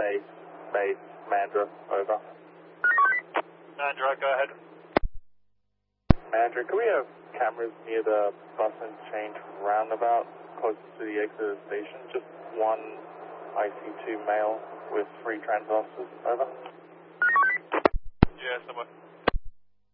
base, Mandra, over. Mandra, go ahead. Mandra, can we have cameras near the bus interchange roundabout, close to the exit of the station? Just one IC2 male with 3 trans officers, over. Yeah, someone.